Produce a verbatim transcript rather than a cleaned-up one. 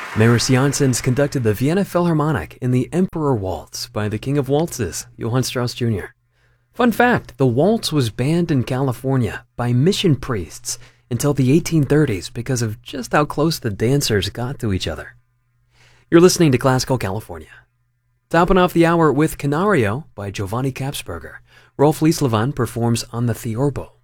Maris Janssens conducted the Vienna Philharmonic in the Emperor Waltz by the King of Waltzes, Johann Strauss Junior Fun fact, the waltz was banned in California by mission priests until the eighteen thirties because of just how close the dancers got to each other. You're listening to Classical California. Topping off the hour with Canario by Giovanni Capsberger. Rolf Lieslevin performs on the Theorbo.